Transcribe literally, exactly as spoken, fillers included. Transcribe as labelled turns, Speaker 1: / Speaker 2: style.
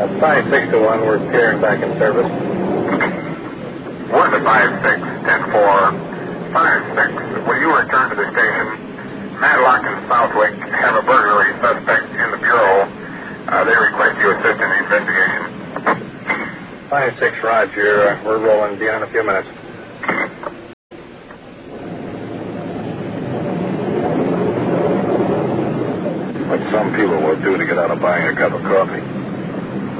Speaker 1: Uh, five six to one, we're clearing back in service.
Speaker 2: one to five six, ten four. five six, will you return to the station? Matlock and Southwick have a burglary suspect in the Bureau. Uh, they request you assist in the investigation.
Speaker 1: five six, Roger. Uh, we're rolling. Be on in a few minutes.
Speaker 3: What some people will do to get out of buying a cup of coffee.